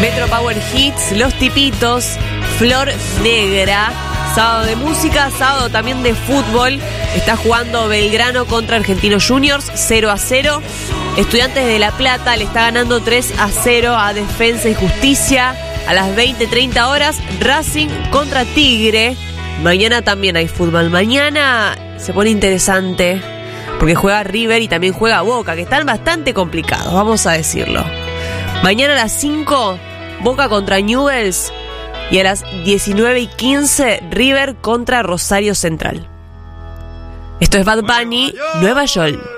Metro Power Hits, Los Tipitos, Flor Negra. Sábado de música, sábado también de fútbol. Está jugando Belgrano contra Argentinos Juniors, 0-0. Estudiantes de La Plata le está ganando 3-0 a Defensa y Justicia. A las 20:30 horas, Racing contra Tigre. Mañana también hay fútbol. Mañana se pone interesante porque juega River y también juega Boca, que están bastante complicados, vamos a decirlo. Mañana a las 5, Boca contra Newell's. Y a las 19:15, River contra Rosario Central. Esto es Bad Bunny, Nueva York.